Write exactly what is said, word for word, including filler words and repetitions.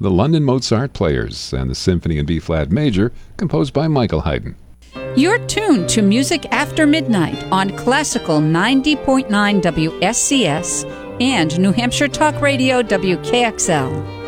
the London Mozart Players, and the Symphony in B-flat major, composed by Michael Haydn. You're tuned to Music After Midnight on Classical ninety point nine W S C S and New Hampshire Talk Radio W K X L.